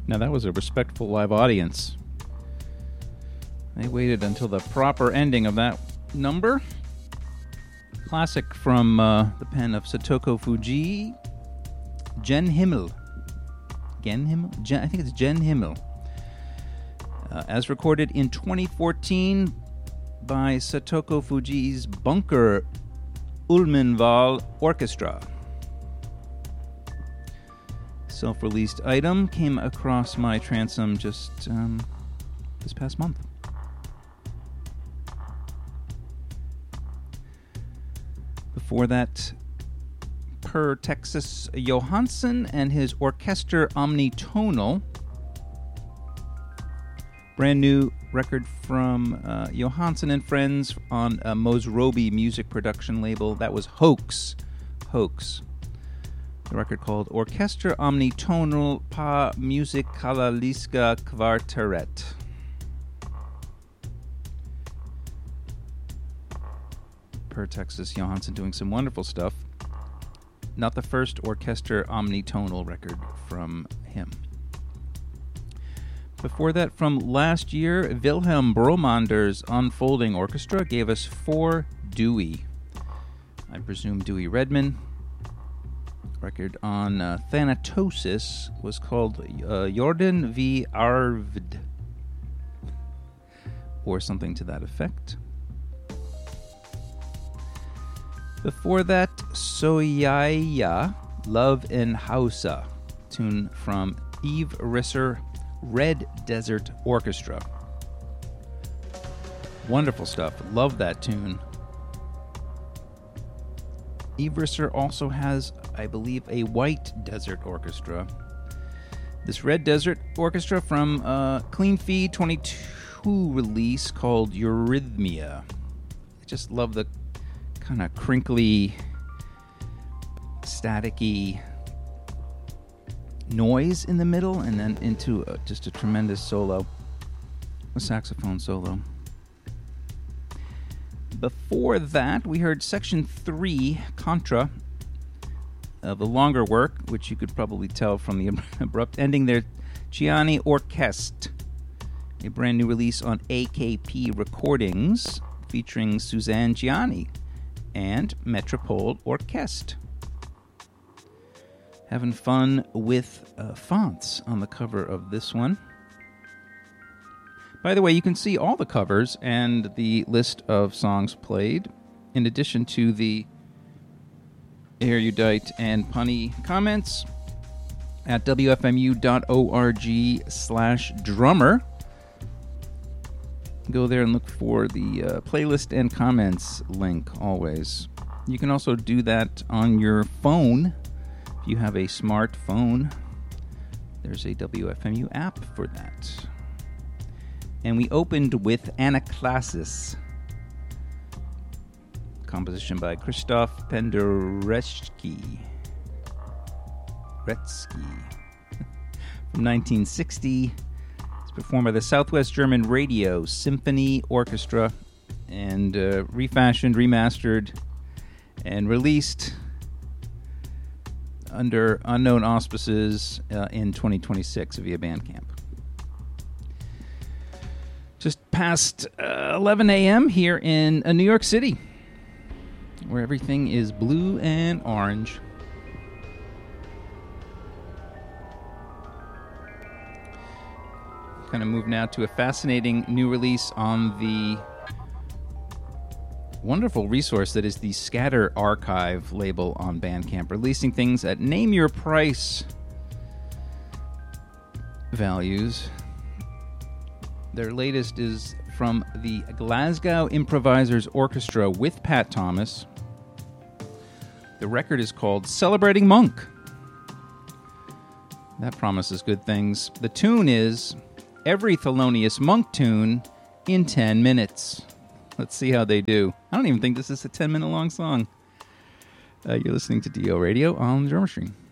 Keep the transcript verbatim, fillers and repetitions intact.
Now that was a respectful live audience. They waited until the proper ending of that number. Classic from uh, the pen of Satoko Fujii, Gen Himmel. Gen Himmel? Gen, I think it's Gen Himmel. Uh, as recorded in twenty fourteen by Satoko Fujii's Bunker Ulmenval Orchestra. Self-released item came across my transom just um, this past month. Before that, Per Texas Johansson and his Orchester Omnitonal. Brand new record from uh, Johansson and Friends on a Mosrobi music production label. That was Hoax. Hoax. The record called Orchester Omnitonal Pa Musicaliska Kvarteret. Per Texas Johansson doing some wonderful stuff. Not the first Orchester Omnitonal record from him. Before that, from last year, Wilhelm Bromander's Unfolding Orchestra gave us For Dewey. I presume Dewey Redman. Record on uh, Thanatosis was called uh, Jordan V. Arvd, or something to that effect. Before that, Soyaya, Love in Hausa, tune from Eve Risser, Red Desert Orchestra. Wonderful stuff. Love that tune. Eve Risser also has, I believe, a White Desert Orchestra. This Red Desert Orchestra from uh, Clean Feed twenty-two release called Eurythmia. I just love the kind of crinkly, staticky noise in the middle, and then into a, just a tremendous solo, a saxophone solo. Before that, we heard Section three, Contra, uh, the longer work, which you could probably tell from the abrupt ending there, Gianni Orchestre, a brand new release on A K P Recordings, featuring Suzanne Gianni and Metropole Orchestre. Having fun with uh, fonts on the cover of this one. By the way, you can see all the covers and the list of songs played, in addition to the erudite and punny comments, at W F M U dot org slash drummer. Go there and look for the uh, playlist and comments link always. You can also do that on your phone. If you have a smartphone, there's a W F M U app for that. And we opened with Anaklassis, composition by Krzysztof Penderecki. Retsky. From nineteen sixty. It's performed by the Southwest German Radio Symphony Orchestra and uh, refashioned, remastered, and released under unknown auspices uh, in twenty twenty-six via Bandcamp. Just past uh, eleven a.m. here in uh, New York City, where everything is blue and orange. Kind of move now to a fascinating new release on the wonderful resource that is the Scatter Archive label on Bandcamp, releasing things at name your price values. Their latest is from the Glasgow Improvisers Orchestra with Pat Thomas. The record is called Celebrating Monk. That promises good things. The tune is Every Thelonious Monk Tune in ten minutes. Let's see how they do. I don't even think this is a ten minute long song. Uh, you're listening to D O Radio on the Drummer Stream.